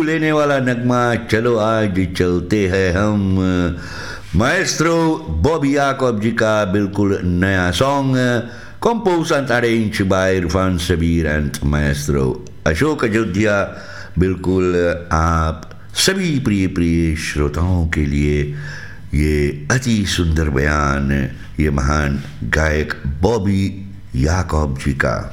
लेने वाला नगमा चलो आज चलते हैं हम। माएस्ट्रो बॉबी याकूब जी का बिल्कुल नया song, composed and arranged by Irfan Sabir and Maestro Ashok Ayodhya. बिल्कुल आप सभी प्रिय प्रिय श्रोताओं के लिए ये अति सुंदर बयान ये महान गायक बॉबी याकूब जी का।